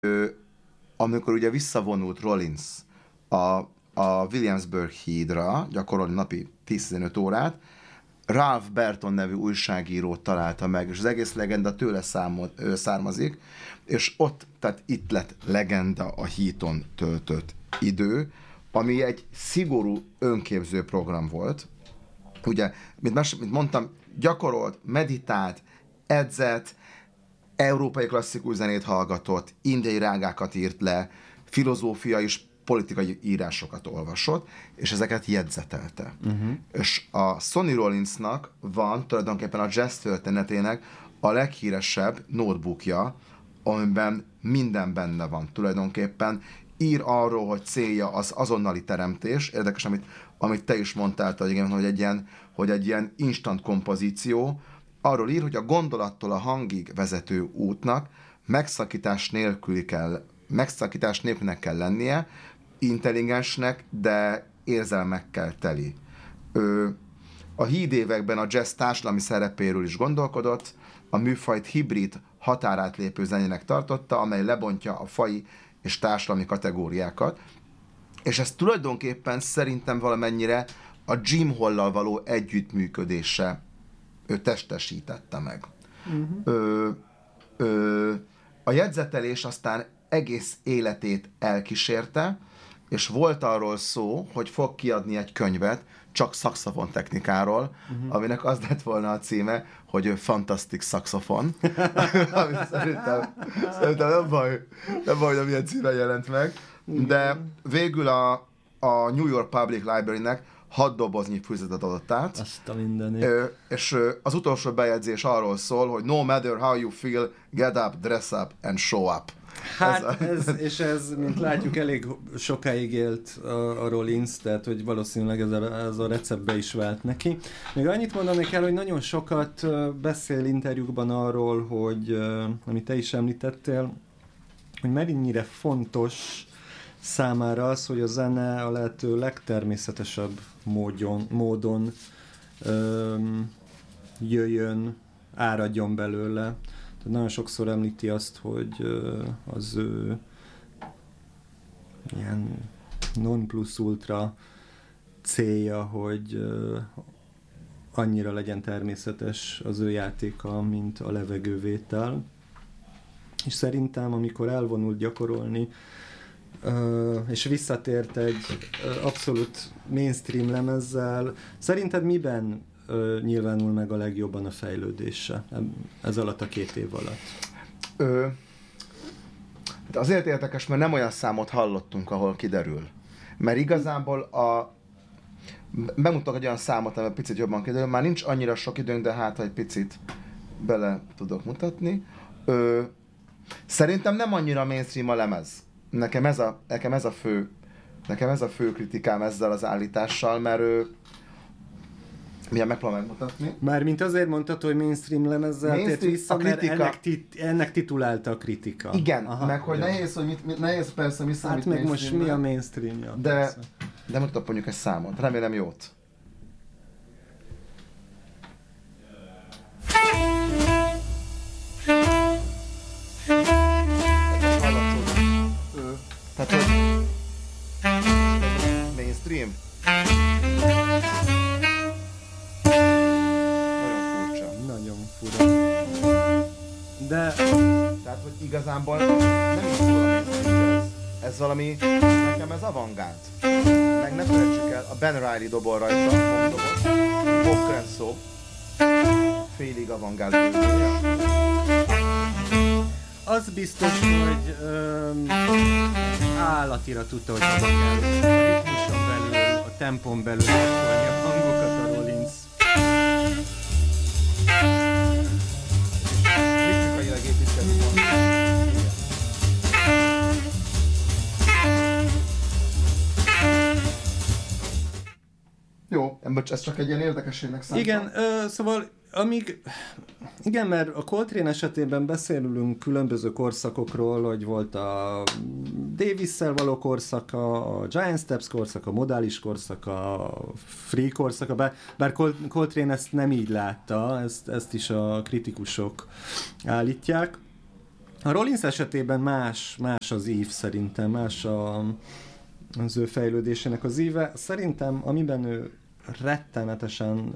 amikor ugye visszavonult Rollins a Williamsburg hídra, gyakorolni napi 10-15 órát, Ralph Burton nevű újságírót találta meg, és az egész legenda tőle származik, és ott, tehát itt lett legenda a Heaton töltött idő, ami egy szigorú önképző program volt. Ugye, mint mondtam, gyakorolt, meditált, edzett, európai klasszikus zenét hallgatott, indiai rágákat írt le, filozófia és politikai írásokat olvasott, és ezeket jegyzetelte. És a Sonny Rollinsnak van tulajdonképpen a jazz történetének a leghíresebb notebookja, amiben minden benne van tulajdonképpen. Ír arról, hogy célja az azonnali teremtés. Érdekes, amit te is mondtál, hogy egy ilyen instant kompozíció. Arról ír, hogy a gondolattól a hangig vezető útnak megszakítás nélkülnek kell lennie, intelligensnek, de érzelmekkel teli. A hídévekben a jazz társadalmi szerepéről is gondolkodott, a műfajt hibrid, határátlépő zenének tartotta, amely lebontja a faji és társadalmi kategóriákat, és ez tulajdonképpen szerintem valamennyire a Jim Hall-lal való együttműködése testesítette meg. A jegyzetelés aztán egész életét elkísérte, és volt arról szó, hogy fog kiadni egy könyvet csak szaxofon technikáról, aminek az lett volna a címe, hogy Fantastic Saxophone. Ami szerintem nem baj, hogy milyen címe jelent meg. De végül a New York Public Library-nek 6 doboznyi füzetet adott át. Azt a mindenit. És az utolsó bejegyzés arról szól, hogy no matter how you feel, get up, dress up and show up. Hát ez, mint látjuk, elég sokáig élt a Rollins, tehát hogy valószínűleg ez a receptbe is vált neki. Még annyit mondanék el, hogy nagyon sokat beszél interjúkban arról, hogy, amit te is említettél, hogy mennyire fontos számára az, hogy a zene a lehető legtermészetesebb módon jöjjön, áradjon belőle. Tehát nagyon sokszor említi azt, hogy az ő ilyen non plus ultra célja, hogy annyira legyen természetes az ő játéka, mint a levegővétel. És szerintem, amikor elvonult gyakorolni, és visszatért egy abszolút mainstream lemezzel, szerinted miben nyilvánul meg a legjobban a fejlődése ez alatt a 2 év alatt? De azért érdekes, mert nem olyan számot hallottunk, ahol kiderül. Mert igazából bemutatok egy olyan számot, ami picit jobban kiderül, már nincs annyira sok időnk, de hát, ha egy picit bele tudok mutatni. Szerintem nem annyira mainstream a lemez. Nekem ez a fő kritikám ezzel az állítással, mert milyen megpróbálom megmutatni. Mármint azért mondtad, hogy mainstream lemezzel tért vissza, mert ennek titulálta a kritika. Igen, meg hogy nehéz persze mi számít. Hát meg most mi a mainstreamja? De mutatok mondjuk egy számot, remélem jót. Tehát, hogy mainstream. Nagyon fura. De... Tehát, hogy igazából nem is szól a mainstream jazz. Ez valami, nekem ez avantgárd. Meg ne felejtsük el, a Ben Riley dobol rajta, Bob Crenso, félig avantgárd. Az biztos, hogy állatira tudta, hogy hova kell. A ritmuson belül, a tempón belül hallani a hangokat a Rollins. Ritmikailag építkezik. Jó, ez csak egy ilyen érdekességnek számít. Igen, szóval igen, mert a Coltrane esetében beszélünk különböző korszakokról, hogy volt a Davis-szel való korszaka, a Giant Steps korszaka, a modális korszaka, a free korszaka, bár Coltrane ezt nem így látta, ezt is a kritikusok állítják. A Rollins esetében más az ív szerintem, más az ő fejlődésének az íve. Szerintem, amiben ő rettenetesen,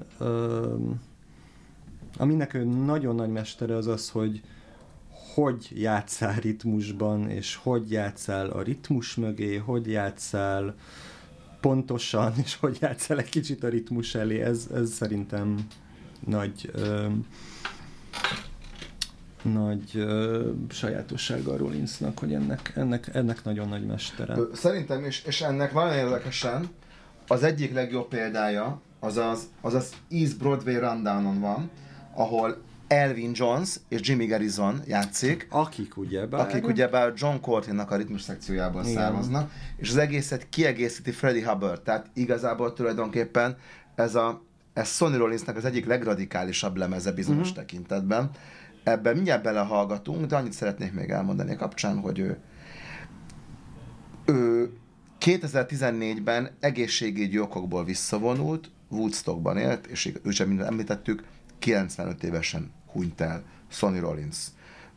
aminek ő nagyon nagy mestere az az, hogy játsszál ritmusban, és hogy játsszál a ritmus mögé, hogy játsszál pontosan, és hogy játsszál egy kicsit a ritmus elé. Ez szerintem nagy sajátossága a Rollinsnak, hogy ennek nagyon nagy mestere. Szerintem is, és ennek nagyon érdekesen az egyik legjobb példája az East Broadway Rundownon van, ahol Elvin Jones és Jimmy Garrison játszik, akik ugyebár John Coltranenak a ritmus szekciójából származnak, és az egészet kiegészíti Freddie Hubbard, tehát igazából tulajdonképpen ez Sonny Rollinsnak az egyik legradikálisabb lemeze bizonyos tekintetben. Ebben mindjárt belehallgatunk, de annyit szeretnék még elmondani a kapcsán, hogy ő 2014-ben egészségügyi okokból visszavonult, Woodstockban élt, és ő sem mindent említettük, 95 évesen hunyt el Sonny Rollins.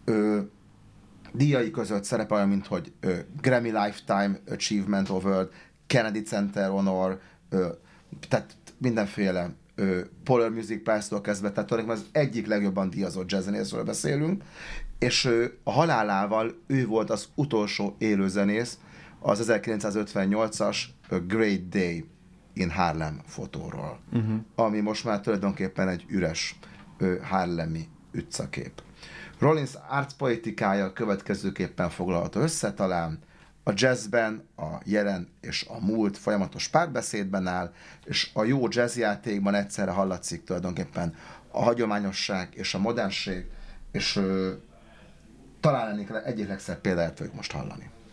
Díjai között szerepel, mint hogy Grammy Lifetime Achievement Award, Kennedy Center Honor, tehát mindenféle Polar Music Prize-tól kezdve, tehát az egyik legjobban díjazott jazzzenészről beszélünk, és a halálával ő volt az utolsó élőzenész az 1958-as Great Day in Harlem fotóról, ami most már tulajdonképpen egy üres harlemi utcakép. Rollins arcpoetikája következőképpen foglalható össze, talán a jazzben a jelen és a múlt folyamatos párbeszédben áll, és a jó jazzjátékban egyszerre hallatszik tulajdonképpen a hagyományosság és a modernség, és talán ennek egyik legszebb példáját fogjuk most hallani.